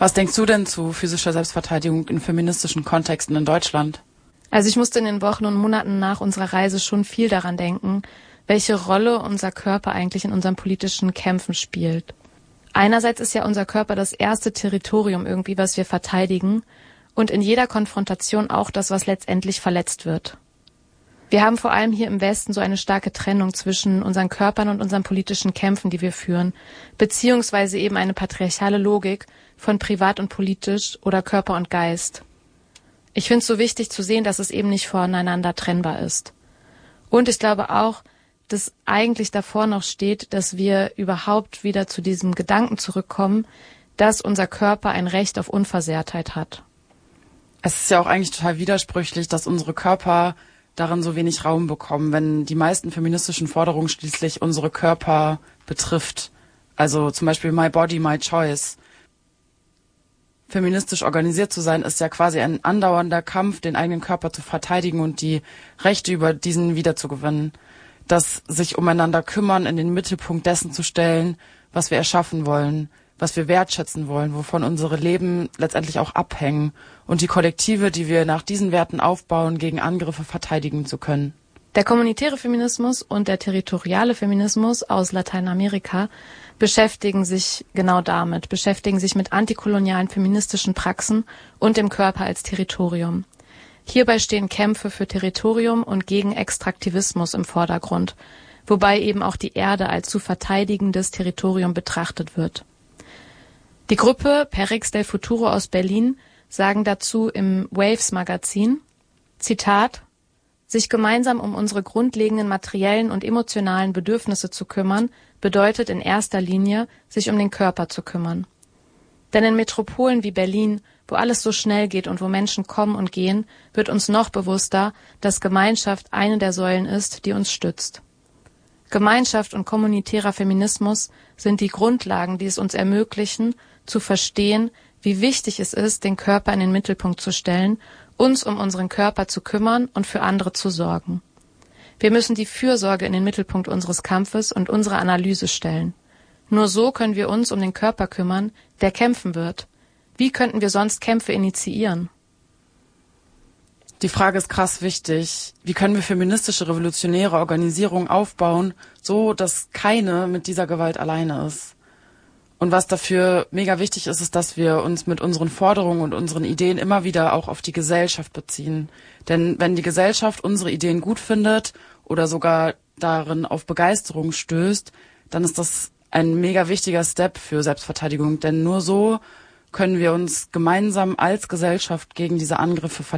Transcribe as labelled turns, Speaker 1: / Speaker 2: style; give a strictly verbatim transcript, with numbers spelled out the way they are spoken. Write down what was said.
Speaker 1: Was denkst du denn zu physischer Selbstverteidigung in feministischen Kontexten in Deutschland?
Speaker 2: Also ich musste in den Wochen und Monaten nach unserer Reise schon viel daran denken, welche Rolle unser Körper eigentlich in unseren politischen Kämpfen spielt. Einerseits ist ja unser Körper das erste Territorium irgendwie, was wir verteidigen und in jeder Konfrontation auch das, was letztendlich verletzt wird. Wir haben vor allem hier im Westen so eine starke Trennung zwischen unseren Körpern und unseren politischen Kämpfen, die wir führen, beziehungsweise eben eine patriarchale Logik von privat und politisch oder Körper und Geist. Ich finde es so wichtig zu sehen, dass es eben nicht voneinander trennbar ist. Und ich glaube auch, dass eigentlich davor noch steht, dass wir überhaupt wieder zu diesem Gedanken zurückkommen, dass unser Körper ein Recht auf Unversehrtheit hat.
Speaker 1: Es ist ja auch eigentlich total widersprüchlich, dass unsere Körper darin so wenig Raum bekommen, wenn die meisten feministischen Forderungen schließlich unsere Körper betrifft. Also zum Beispiel My Body, My Choice. Feministisch organisiert zu sein, ist ja quasi ein andauernder Kampf, den eigenen Körper zu verteidigen und die Rechte über diesen wiederzugewinnen. Das sich umeinander kümmern, in den Mittelpunkt dessen zu stellen, was wir erschaffen wollen, was wir wertschätzen wollen, wovon unsere Leben letztendlich auch abhängen und die Kollektive, die wir nach diesen Werten aufbauen, gegen Angriffe verteidigen zu können.
Speaker 2: Der kommunitäre Feminismus und der territoriale Feminismus aus Lateinamerika beschäftigen sich genau damit, beschäftigen sich mit antikolonialen feministischen Praxen und dem Körper als Territorium. Hierbei stehen Kämpfe für Territorium und gegen Extraktivismus im Vordergrund, wobei eben auch die Erde als zu verteidigendes Territorium betrachtet wird. Die Gruppe Perix del Futuro aus Berlin sagen dazu im Waves-Magazin, Zitat, sich gemeinsam um unsere grundlegenden materiellen und emotionalen Bedürfnisse zu kümmern, bedeutet in erster Linie, sich um den Körper zu kümmern. Denn in Metropolen wie Berlin, wo alles so schnell geht und wo Menschen kommen und gehen, wird uns noch bewusster, dass Gemeinschaft eine der Säulen ist, die uns stützt. Gemeinschaft und kommunitärer Feminismus sind die Grundlagen, die es uns ermöglichen, zu verstehen, wie wichtig es ist, den Körper in den Mittelpunkt zu stellen, uns um unseren Körper zu kümmern und für andere zu sorgen. Wir müssen die Fürsorge in den Mittelpunkt unseres Kampfes und unserer Analyse stellen. Nur so können wir uns um den Körper kümmern, der kämpfen wird. Wie könnten wir sonst Kämpfe initiieren?
Speaker 1: Die Frage ist krass wichtig. Wie können wir feministische, revolutionäre Organisierungen aufbauen, so dass keine mit dieser Gewalt alleine ist? Und was dafür mega wichtig ist, ist, dass wir uns mit unseren Forderungen und unseren Ideen immer wieder auch auf die Gesellschaft beziehen. Denn wenn die Gesellschaft unsere Ideen gut findet oder sogar darin auf Begeisterung stößt, dann ist das ein mega wichtiger Step für Selbstverteidigung. Denn nur so können wir uns gemeinsam als Gesellschaft gegen diese Angriffe verteidigen.